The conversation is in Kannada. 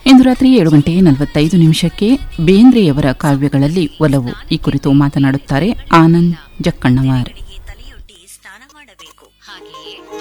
ಇಂದು ರಾತ್ರಿ 7:45 ಬೇಂದ್ರೆಯವರ ಕಾವ್ಯಗಳಲ್ಲಿ ಒಲವು ಈ ಕುರಿತು ಮಾತನಾಡುತ್ತಾರೆ ಆನಂದ್ ಜಕ್ಕಣ್ಣವರ್.